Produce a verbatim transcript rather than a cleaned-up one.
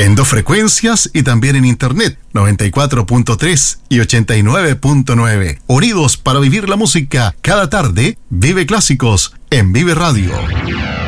en dos frecuencias y también en internet, noventa y cuatro punto tres y ochenta y nueve punto nueve. Unidos para vivir la música cada tarde. Vive Clásicos en Vive Radio.